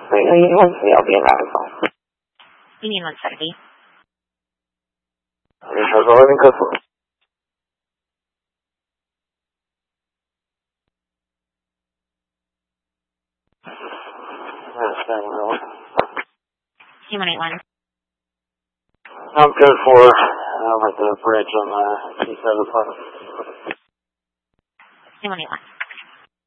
I'll be in Radical. You mean 170? There's a living code. C181. I'm good for at the bridge on the C7 part. C181.